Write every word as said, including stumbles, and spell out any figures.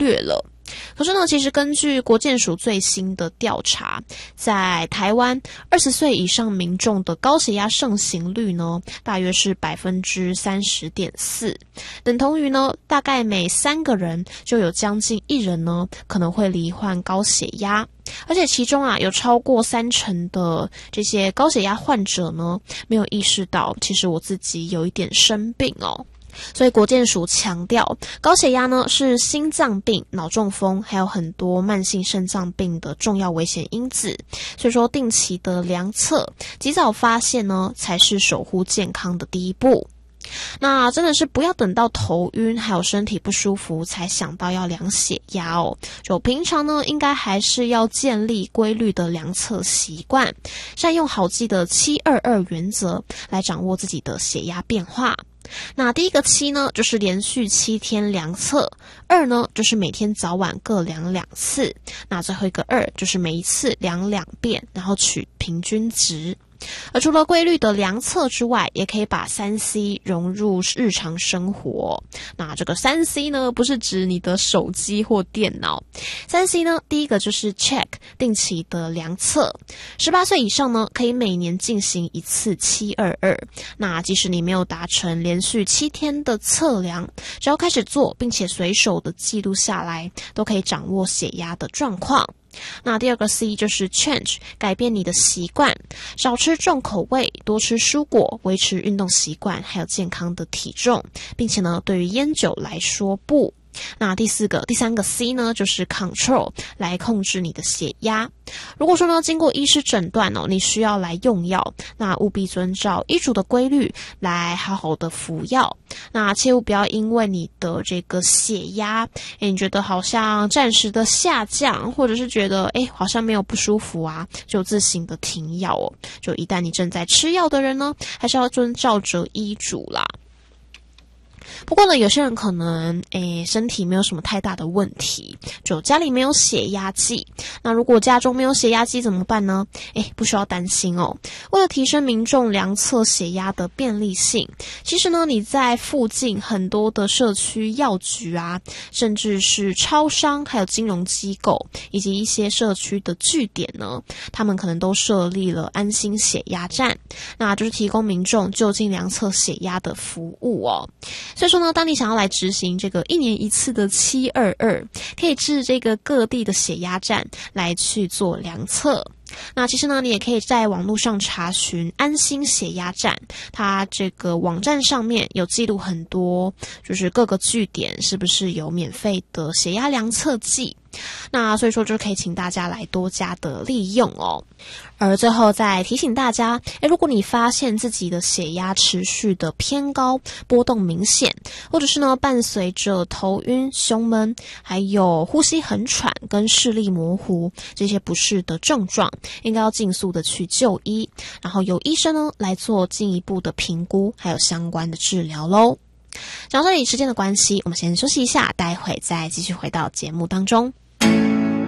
略了。可是呢，其实根据国健署最新的调查，在台湾二十岁以上民众的高血压盛行率呢，大约是 百分之三十点四， 等同于呢，大概每三个人就有将近一人呢，可能会罹患高血压。而且其中啊，有超过三成的这些高血压患者呢，没有意识到，其实我自己有一点生病哦。所以国健署强调，高血压呢是心脏病、脑中风还有很多慢性肾脏病的重要危险因子，所以说定期的量测，及早发现呢才是守护健康的第一步。那真的是不要等到头晕还有身体不舒服才想到要量血压哦，就平常呢应该还是要建立规律的量测习惯，善用好记的七二二原则来掌握自己的血压变化。那第一个七呢，就是连续七天量测；二呢，就是每天早晚各量两次；那最后一个二，就是每一次量两遍，然后取平均值。而除了规律的量测之外，也可以把 三 C 融入日常生活。那这个 三 C 呢，不是指你的手机或电脑。三 C 呢，第一个就是 check 定期的量测。十八岁以上呢，可以每年进行一次七二二。那即使你没有达成连续七天的测量，只要开始做，并且随手的记录下来，都可以掌握血压的状况。那第二个 C 就是 change， 改变你的习惯，少吃重口味，多吃蔬果，维持运动习惯，还有健康的体重，并且呢，对于烟酒来说不。那第四个、第三个 C 呢，就是 control， 来控制你的血压。如果说呢，经过医师诊断哦，你需要来用药，那务必遵照医嘱的规律来好好的服药。那切勿不要因为你的这个血压，诶，你觉得好像暂时的下降，或者是觉得诶好像没有不舒服啊，就自行的停药哦。就一旦你正在吃药的人呢，还是要遵照着医嘱啦。不过呢，有些人可能诶身体没有什么太大的问题，就家里没有血压计。那如果家中没有血压计怎么办呢？诶不需要担心哦。为了提升民众量测血压的便利性，其实呢你在附近很多的社区药局啊，甚至是超商，还有金融机构，以及一些社区的据点呢，他们可能都设立了安心血压站，那就是提供民众就近量测血压的服务哦。所以说呢，当你想要来执行这个一年一次的七二二，可以至这个各地的血压站来去做量测。那其实呢，你也可以在网络上查询安心血压站，它这个网站上面有记录很多，就是各个据点是不是有免费的血压量测剂。那所以说就可以请大家来多加的利用哦。而最后再提醒大家，诶如果你发现自己的血压持续的偏高，波动明显，或者是呢伴随着头晕、胸闷，还有呼吸很喘跟视力模糊这些不适的症状，应该要尽速的去就医，然后由医生呢来做进一步的评估，还有相关的治疗咯。讲到这里时间的关系，我们先休息一下，待会再继续回到节目当中。